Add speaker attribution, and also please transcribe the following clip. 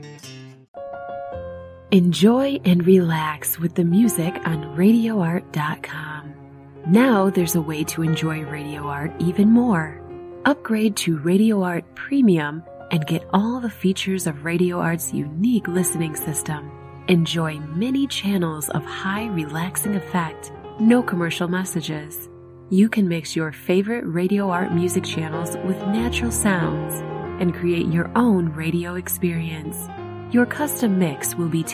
Speaker 1: Enjoy and relax with the music on RadioArt.com. Now there's a way to enjoy Radio Art even more. Upgrade to Radio Art Premium and get all the features of Radio Art's unique listening system. Enjoy many channels of high relaxing effect, no commercial messages. You can mix your favorite Radio Art music channels with natural sounds and create your own radio experience. Your custom mix will be